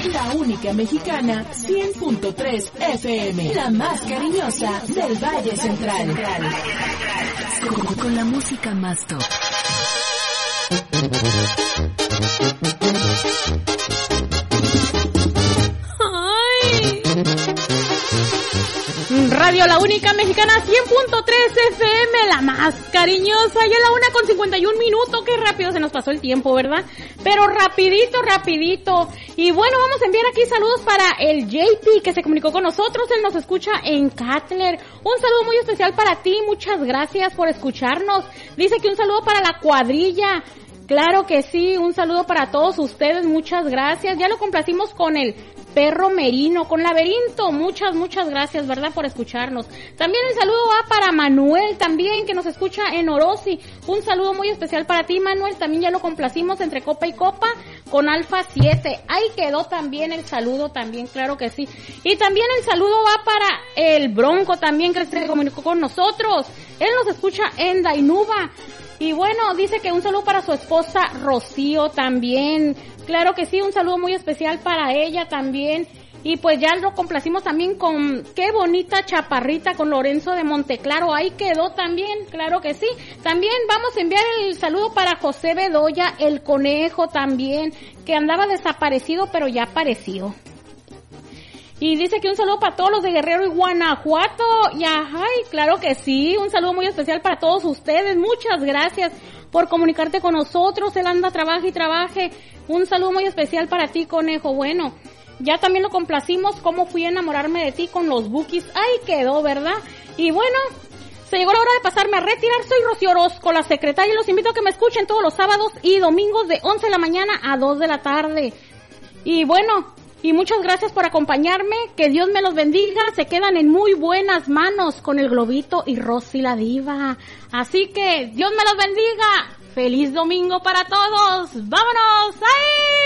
La única mexicana, 100.3 FM. La más cariñosa del Valle Central. Con la música más top. ¡Ay! Radio La Única Mexicana 100.3 FM, la más cariñosa, y a la 1:51. Qué rápido se nos pasó el tiempo, ¿verdad? Pero rapidito. Y bueno, vamos a enviar aquí saludos para el JP que se comunicó con nosotros. Él nos escucha en Cutler. Un saludo muy especial para ti, muchas gracias por escucharnos. Dice que un saludo para la cuadrilla. Claro que sí, un saludo para todos ustedes, muchas gracias. Ya lo complacimos con el Perro Merino, con Laberinto, muchas gracias, ¿verdad?, por escucharnos. También el saludo va para Manuel, también, que nos escucha en Orosi. Un saludo muy especial para ti, Manuel, también ya lo complacimos entre copa y copa con Alfa 7. Ahí quedó también el saludo, también, claro que sí. Y también el saludo va para el Bronco, también, que se comunicó con nosotros. Él nos escucha en Dainuba. Y bueno, dice que un saludo para su esposa Rocío también. Claro que sí, un saludo muy especial para ella también. Y pues ya lo complacimos también con Qué Bonita Chaparrita con Lorenzo de Monteclaro. Ahí quedó también, claro que sí. También vamos a enviar el saludo para José Bedoya, el conejo también, que andaba desaparecido pero ya apareció. Y dice que un saludo para todos los de Guerrero y Guanajuato. Y ay, claro que sí, un saludo muy especial para todos ustedes. Muchas gracias por comunicarte con nosotros. Él anda, trabaje y trabaje. Un saludo muy especial para ti, conejo. Bueno, ya también lo complacimos, Cómo fui a enamorarme de ti con los Bukis. Ahí quedó, ¿verdad? Y bueno, se llegó la hora de pasarme a retirar. Soy Rocío Orozco, la secretaria, y los invito a que me escuchen todos los sábados y domingos de 11 de la mañana a 2 de la tarde. Y bueno, y muchas gracias por acompañarme, que Dios me los bendiga, se quedan en muy buenas manos con el Globito y Rosy la Diva. Así que Dios me los bendiga, feliz domingo para todos, vámonos, ¡ay!